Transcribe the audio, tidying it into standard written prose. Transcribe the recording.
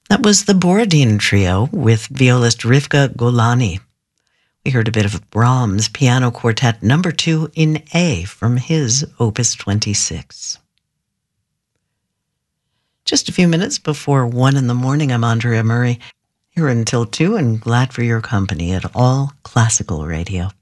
That was the Borodin Trio with violist Rivka Golani. We heard a bit of Brahms' Piano Quartet No. 2 in A from his Opus 26. Just a few minutes before 1 in the morning, I'm Andrea Murray, here until 2 and glad for your company at All Classical Radio.